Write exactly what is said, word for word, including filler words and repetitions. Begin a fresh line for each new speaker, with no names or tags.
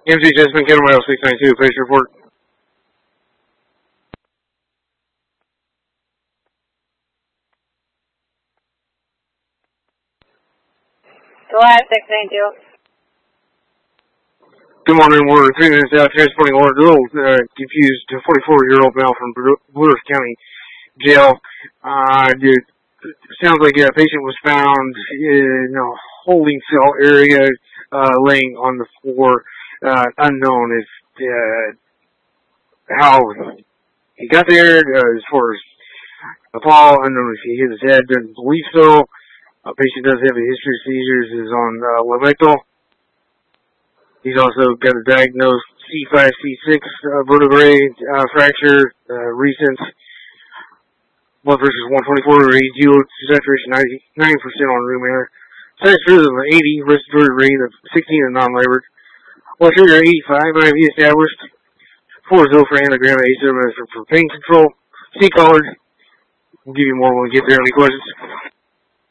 M C Jessamine, County Mile six ninety-two, patient report.
July six ninety-two.
Good morning, we're three minutes out, transporting a little uh, confused forty-four-year-old male from Blue Earth County Jail. Uh, it sounds like a patient was found in a holding cell area, uh, laying on the floor. Uh, unknown if, uh, how he got there, uh, as far as the fall, unknown if he hit his head, doesn't believe so. A patient does have a history of seizures, is on, uh, Lamictal. He's also got a diagnosed C five, C six, uh, vertebrae, uh, fracture, uh, recent. Blood pressure is one twenty-four, radial saturation ninety-nine percent on room air. Sinus rhythm of eighty, respiratory rate of sixteen and non-labored. Blood sugar eighty-five, I V established. four Zofran, a gram of A seven for pain control. C-collared. We'll give you more when we get there. Any questions?